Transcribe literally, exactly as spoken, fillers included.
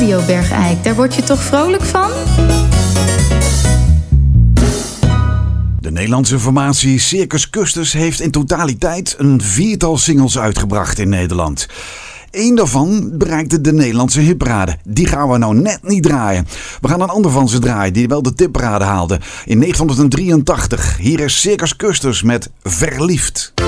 Radio Bergijk. Daar word je toch vrolijk van? De Nederlandse formatie Circus Custus heeft in totaliteit een viertal singles uitgebracht in Nederland. Eén daarvan bereikte de Nederlandse hitparade. Die gaan we nou net niet draaien. We gaan een ander van ze draaien die wel de tipparade haalde in negentien drieëntachtig. Hier is Circus Custus met Verliefd.